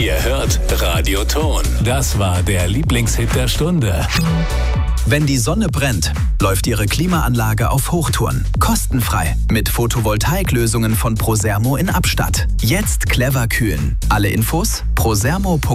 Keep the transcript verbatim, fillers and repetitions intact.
Ihr hört Radio Ton. Das war der Lieblingshit der Stunde. Wenn die Sonne brennt, läuft Ihre Klimaanlage auf Hochtouren. Kostenfrei. Mit Photovoltaiklösungen von Prosermo in Abstatt. Jetzt clever kühlen. Alle Infos prosermo punkt de.